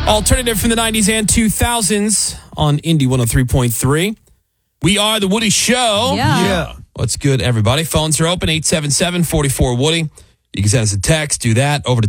Alternative from the 90s and 2000s on Indy 103.3. We are the Woody Show. Yeah. What's good, everybody? Phones are open, 877-44-WOODY. You can send us a text. Do that over to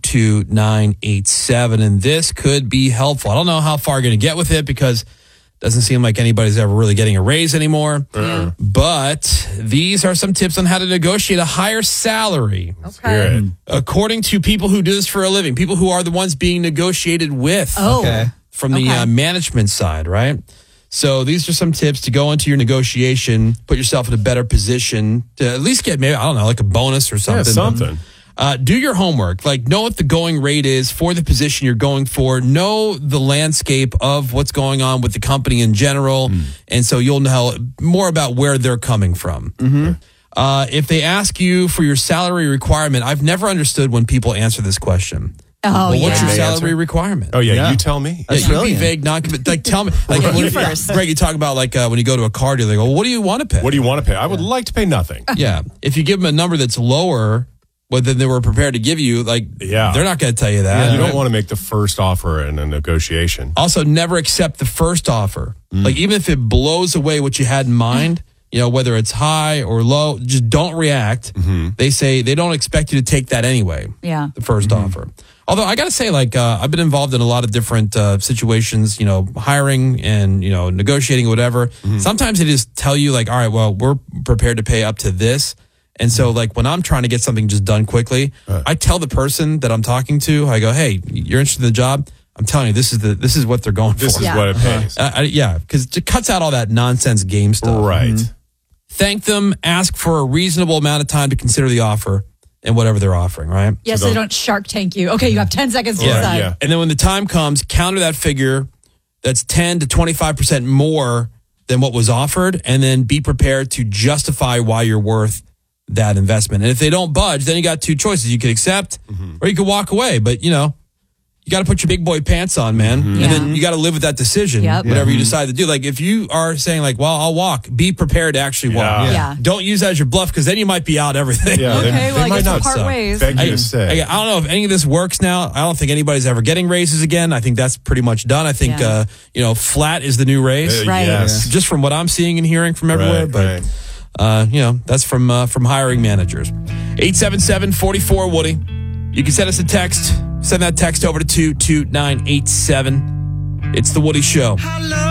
22987. And this could be helpful. I don't know how far you're going to get with it because it doesn't seem like anybody's ever really getting a raise anymore. Yeah. But these are some tips on how to negotiate a higher salary. Okay. According to people who do this for a living, people who are the ones being negotiated with from the management side, right? So these are some tips to go into your negotiation, put yourself in a better position to at least get maybe, I don't know, like a bonus or something. Yeah, something. Do your homework. Like, know what the going rate is for the position you're going for. Know the landscape of what's going on with the company in general. And so you'll know more about where they're coming from. If they ask you for your salary requirement, I've never understood when people answer this question. What's your salary requirement? Oh, yeah, you tell me. Yeah, you be vague, like tell me. Like you first. Greg, you talk about like when you go to a car dealer, they go, well, what do you want to pay? What do you want to pay? I would like to pay nothing. Yeah. If you give them a number that's lower than they were prepared to give you, like they're not going to tell you that. Yeah, you don't want to make the first offer in a negotiation. Also, never accept the first offer. Like even if it blows away what you had in mind, you know, whether it's high or low, just don't react. They say they don't expect you to take that anyway. Yeah. The first offer. Although I got to say, like, I've been involved in a lot of different situations, you know, hiring and, you know, negotiating, whatever. Sometimes they just tell you, like, all right, well, we're prepared to pay up to this. And so, like, when I'm trying to get something just done quickly, I tell the person that I'm talking to, I go, hey, you're interested in the job? I'm telling you, this is what they're going for. This is what it pays. Because it cuts out all that nonsense game stuff. Right. Thank them, ask for a reasonable amount of time to consider the offer and whatever they're offering, right? Yes, so they don't Shark Tank you. Okay, you have 10 seconds to decide. Yeah. And then when the time comes, counter that figure that's 10 to 25% more than what was offered, and then be prepared to justify why you're worth that investment. And if they don't budge, then you got two choices. You could accept or you could walk away. But, you know, you got to put your big boy pants on, man. And then you got to live with that decision, whatever you decide to do. Like, if you are saying, like, well, I'll walk, be prepared to actually walk. Yeah. Don't use that as your bluff, because then you might be out everything. Yeah, Okay, well, I guess we'll part suck. ways. Beg you to say. I don't know if any of this works now. I don't think anybody's ever getting raises again. I think that's pretty much done. I think, you know, flat is the new raise. Right. Yes. Just from what I'm seeing and hearing from everywhere. Right. You know, that's from hiring managers. 877-44-WOODY. You can send us a text. Send that text over to 22987. It's The Woody Show.